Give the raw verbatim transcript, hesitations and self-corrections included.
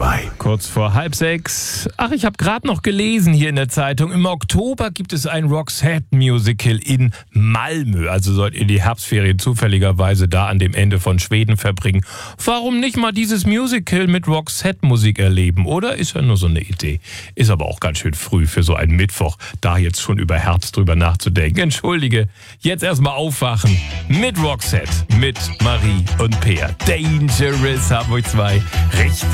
zwei. Kurz vor halb sechs. Ach, ich habe gerade noch gelesen hier in der Zeitung. Im Oktober gibt es ein Roxette-Musical in Malmö. Also sollt ihr die Herbstferien zufälligerweise da an dem Ende von Schweden verbringen. Warum nicht mal dieses Musical mit Roxette-Musik erleben, oder? Ist ja nur so eine Idee. Ist aber auch ganz schön früh für so einen Mittwoch, da jetzt schon über Herbst drüber nachzudenken. Entschuldige, jetzt erstmal aufwachen mit Roxette, mit Marie und Peer. Dangerous, Hamburg zwei. Richtig.